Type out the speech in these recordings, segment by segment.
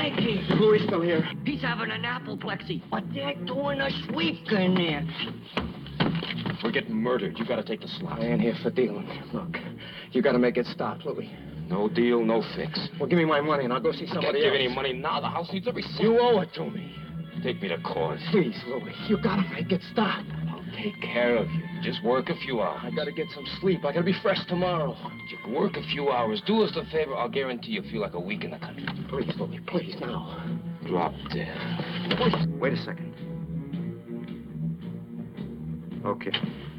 Frankie. Louis still here. He's having an apoplexy, but they're doing a sweep in there. We're getting murdered. You gotta take the slot. I ain't here for dealing. Look, you gotta make it stop, Louis. No deal, no fix. Well, give me my money and I'll go see somebody Can't give else. any money now. The house needs every cent. You owe it to me. Take me to court. Please, Louis, you gotta make it stop. I'll take care of you. Just work a few hours. I gotta get some sleep. I gotta be fresh tomorrow. You can work a few hours. Do us a favor. I'll guarantee you'll feel like a week in the country. Please, Louis, please, now. Drop dead. Wait a second. Okay.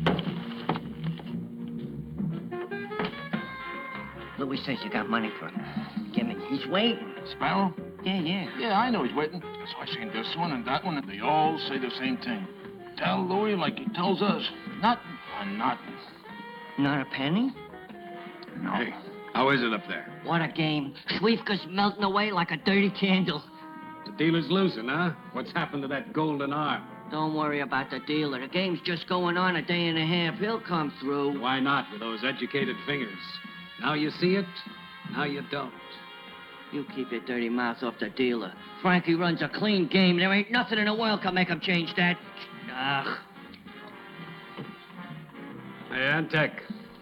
Louis says you got money for him. Give me. He's waiting. Sparrow? Yeah. Yeah, I know he's waiting. So I seen this one and that one, and they all say the same thing. Tell Louis like he tells us. Nothing on nothing. Not a penny? No. Hey, how is it up there? What a game. Schwiefka's melting away like a dirty candle. The dealer's losing, huh? What's happened to that golden arm? Don't worry about the dealer. The game's just going on a day and a half. He'll come through. Why not with those educated fingers? Now you see it, now you don't. You keep your dirty mouth off the dealer. Frankie runs a clean game. There ain't nothing in the world can make him change that. Ugh. Hey, Antec.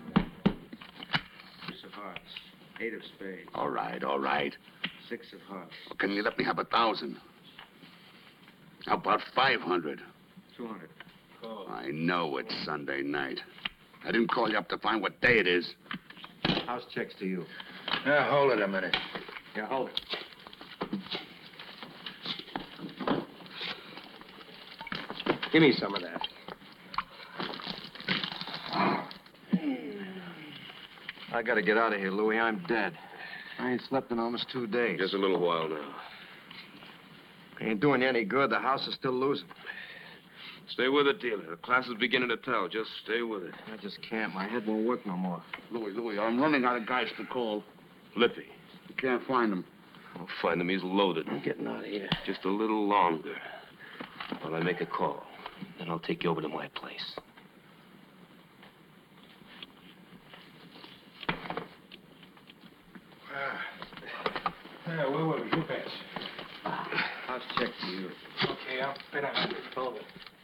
Ace of hearts. 8 of spades. All right. 6 of hearts. Can you let me have 1,000? How about 500? 200. Call. I know it's Sunday night. I didn't call you up to find what day it is. House checks to you. Yeah, hold it a minute. Yeah, hold it. Give me some of that. I gotta get out of here, Louis. I'm dead. I ain't slept in almost 2 days. Just a little while now. Ain't doing you any good. The house is still losing. Stay with it, dealer. The class is beginning to tell. Just stay with it. I just can't. My head won't work no more. Louis, I'm running out of guys to call. Lippy. You can't find them. I'll find him. He's loaded. I'm getting out of here. Just a little longer. While I make a call. Then I'll take you over to my place. Where were we? Who bets? House check to you. Okay, I'll bet 100. Hold it.